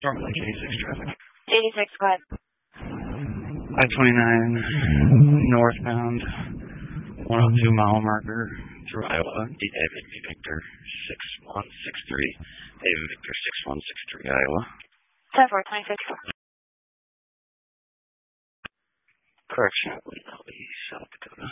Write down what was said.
Normally 86 traffic. 86, go ahead. I-29 northbound, 102 mile marker through Iowa. David Victor 6163. David Victor 6163, Iowa. 10-4, 26. Correction, Lake South Dakota.